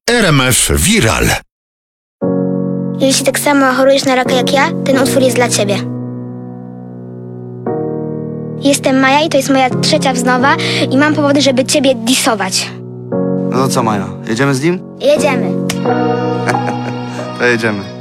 RMF Viral. Jeśli tak samo chorujesz na raka jak ja, ten utwór jest dla ciebie. Jestem Maja i to jest moja 3. wznowa i mam powody, żeby ciebie disować. No to co, Maja? Jedziemy z nim? Jedziemy. To jedziemy.